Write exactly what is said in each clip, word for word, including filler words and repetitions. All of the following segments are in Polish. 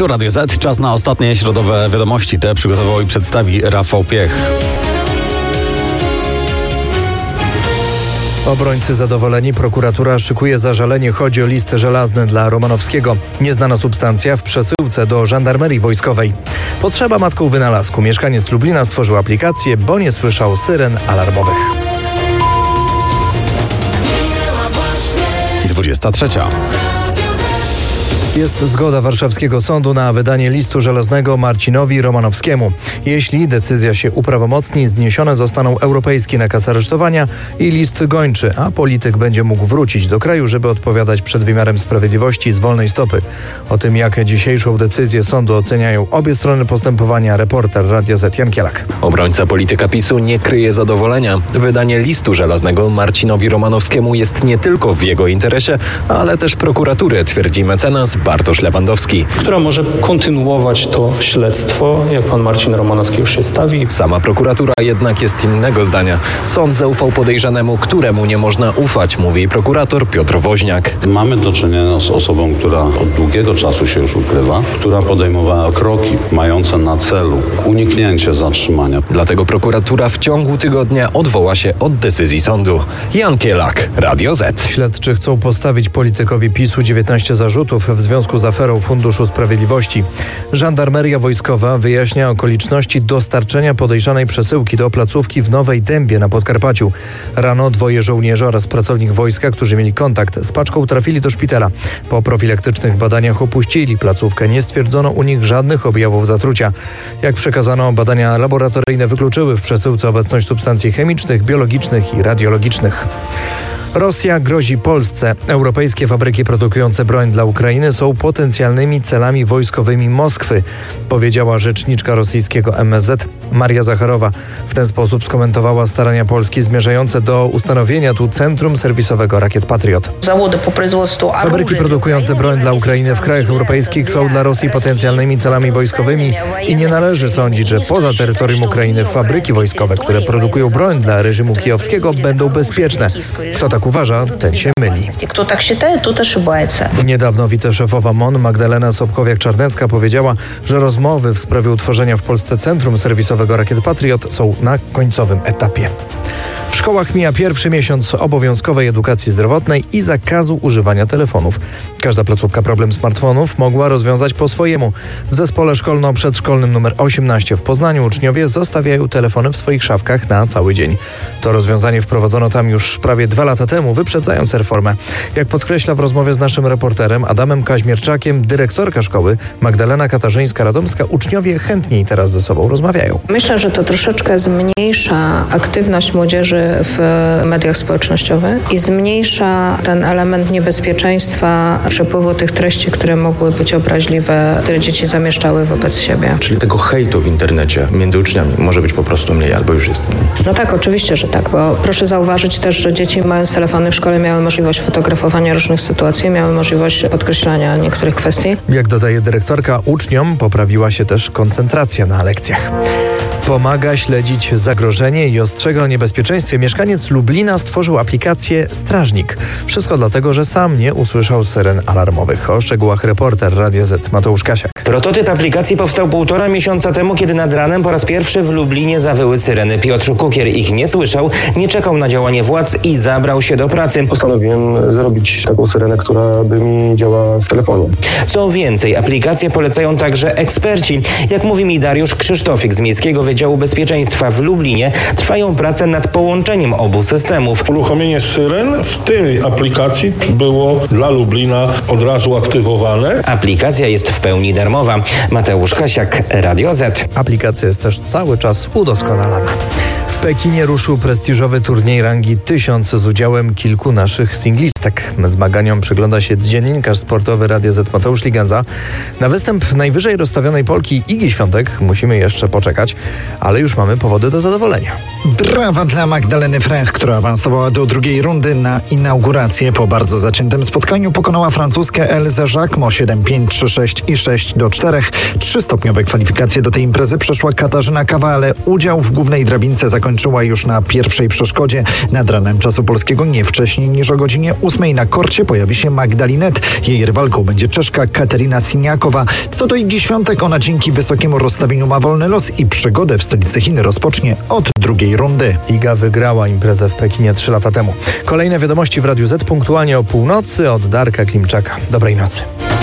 Tu Radio Z, czas na ostatnie środowe wiadomości. Te przygotował i przedstawi Rafał Piech. Obrońcy zadowoleni, prokuratura szykuje zażalenie. Chodzi o list żelazny dla Romanowskiego. Nieznana substancja w przesyłce do żandarmerii wojskowej. Potrzeba matką wynalazku. Mieszkaniec Lublina stworzył aplikację, bo nie słyszał syren alarmowych. dwudziesta trzecia. Jest zgoda warszawskiego sądu na wydanie listu żelaznego Marcinowi Romanowskiemu. Jeśli decyzja się uprawomocni, zniesione zostaną europejski nakaz aresztowania i list gończy, a polityk będzie mógł wrócić do kraju, żeby odpowiadać przed wymiarem sprawiedliwości z wolnej stopy. O tym, jak dzisiejszą decyzję sądu oceniają obie strony postępowania, reporter Radia Z Jan Kielak. Obrońca polityka PiSu nie kryje zadowolenia. Wydanie listu żelaznego Marcinowi Romanowskiemu jest nie tylko w jego interesie, ale też prokuratury, twierdzi mecenas Bartosz Lewandowski, która może kontynuować to śledztwo, jak pan Marcin Romanowski już się stawi. Sama prokuratura jednak jest innego zdania. Sąd zaufał podejrzanemu, któremu nie można ufać, mówi prokurator Piotr Woźniak. Mamy do czynienia z osobą, która od długiego czasu się już ukrywa, która podejmowała kroki mające na celu uniknięcie zatrzymania. Dlatego prokuratura w ciągu tygodnia odwoła się od decyzji sądu. Jan Kielak, Radio Z. Śledczy chcą postawić politykowi PiSu dziewiętnaście zarzutów w związku z aferą Funduszu Sprawiedliwości. Żandarmeria wojskowa wyjaśnia okoliczności dostarczenia podejrzanej przesyłki do placówki w Nowej Dębie na Podkarpaciu. Rano dwoje żołnierzy oraz pracownik wojska, którzy mieli kontakt z paczką, trafili do szpitala. Po profilaktycznych badaniach opuścili placówkę. Nie stwierdzono u nich żadnych objawów zatrucia. Jak przekazano, badania laboratoryjne wykluczyły w przesyłce obecność substancji chemicznych, biologicznych i radiologicznych. Rosja grozi Polsce. Europejskie fabryki produkujące broń dla Ukrainy są potencjalnymi celami wojskowymi Moskwy, powiedziała rzeczniczka rosyjskiego M S Z Maria Zacharowa. W ten sposób skomentowała starania Polski zmierzające do ustanowienia tu centrum serwisowego rakiet Patriot. Fabryki produkujące broń dla Ukrainy w krajach europejskich są dla Rosji potencjalnymi celami wojskowymi i nie należy sądzić, że poza terytorium Ukrainy fabryki wojskowe, które produkują broń dla reżimu kijowskiego, będą bezpieczne. Kto tak uważa, ten się myli. Kto tak считает, тот ошибается. Niedawno wiceszefowa M O N Magdalena Sobkowiak-Czarnecka powiedziała, że rozmowy w sprawie utworzenia w Polsce centrum serwisowego rakiet Patriot są na końcowym etapie. W szkołach mija pierwszy miesiąc obowiązkowej edukacji zdrowotnej i zakazu używania telefonów. Każda placówka problem smartfonów mogła rozwiązać po swojemu. W zespole szkolno-przedszkolnym numer osiemnaście w Poznaniu uczniowie zostawiają telefony w swoich szafkach na cały dzień. To rozwiązanie wprowadzono tam już prawie dwa lata temu, wyprzedzając reformę. Jak podkreśla w rozmowie z naszym reporterem Adamem Kaźmierczakiem dyrektorka szkoły Magdalena Katarzyńska-Radomska, uczniowie chętniej teraz ze sobą rozmawiają. Myślę, że to troszeczkę zmniejsza aktywność młodzieży w mediach społecznościowych i zmniejsza ten element niebezpieczeństwa przepływu tych treści, które mogły być obraźliwe, które dzieci zamieszczały wobec siebie. Czyli tego hejtu w internecie między uczniami może być po prostu mniej albo już jest mniej. No tak, oczywiście, że tak, bo proszę zauważyć też, że dzieci mając telefony w szkole miały możliwość fotografowania różnych sytuacji, miały możliwość podkreślania niektórych kwestii. Jak dodaje dyrektorka, uczniom poprawiła się też koncentracja na lekcjach. Pomaga śledzić zagrożenie i ostrzega o niebezpieczeństwie. Mieszkaniec Lublina stworzył aplikację Strażnik. Wszystko dlatego, że sam nie usłyszał syren alarmowych. O szczegółach reporter Radia Z Mateusz Kasiak. Prototyp aplikacji powstał półtora miesiąca temu, kiedy nad ranem po raz pierwszy w Lublinie zawyły syreny. Piotr Kukier ich nie słyszał, nie czekał na działanie władz i zabrał się do pracy. Postanowiłem zrobić taką syrenę, która by mi działała w telefonie. Co więcej, aplikację polecają także eksperci. Jak mówi mi Dariusz Krzysztofik z Miejskiego Wydziału Bezpieczeństwa w Lublinie, trwają prace nad połączeniem obu systemów. Uruchomienie syren w tej aplikacji było dla Lublina od razu aktywowane. Aplikacja jest w pełni darmowa. Mateusz Kasiak, Radio Z. Aplikacja jest też cały czas udoskonalana. W Pekinie ruszył prestiżowy turniej rangi tysiąc z udziałem kilku naszych singlistek. Zmaganiom przygląda się dziennikarz sportowy Radia Z Mateusz Ligenza. Na występ najwyżej rozstawionej Polki Igi Świątek musimy jeszcze poczekać, ale już mamy powody do zadowolenia. Brawa dla Magdaleny Frech, która awansowała do drugiej rundy na inaugurację. Po bardzo zaciętym spotkaniu pokonała francuskę Elzę Jacquemot siedem pięć, trzy sześć i sześć do czterech. Trzystopniowe kwalifikacje do tej imprezy przeszła Katarzyna Kawale. Udział w głównej drabince za zakończyła już na pierwszej przeszkodzie. Nad ranem czasu polskiego nie wcześniej niż o godzinie ósmej na korcie pojawi się Magdalinet. Jej rywalką będzie Czeszka Kateryna Siniakowa. Co do Igi Świątek, ona dzięki wysokiemu rozstawieniu ma wolny los i przygodę w stolicy Chin rozpocznie od drugiej rundy. Iga wygrała imprezę w Pekinie trzy lata temu. Kolejne wiadomości w Radiu Z punktualnie o północy od Darka Klimczaka. Dobrej nocy.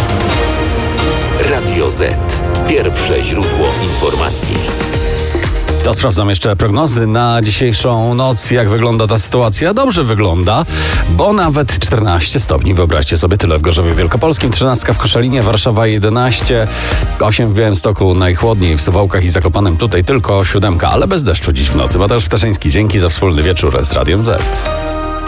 Radio Z. Pierwsze źródło informacji. To sprawdzam jeszcze prognozy na dzisiejszą noc. Jak wygląda ta sytuacja? Dobrze wygląda, bo nawet czternaście stopni. Wyobraźcie sobie, tyle w Gorzowie Wielkopolskim, trzynaście w Koszalinie, Warszawa jedenaście, osiem w Białymstoku, najchłodniej w Suwałkach i Zakopanem. Tutaj tylko siódemka, ale bez deszczu dziś w nocy. Mateusz Ptaszyński, dzięki za wspólny wieczór z Radiem Z.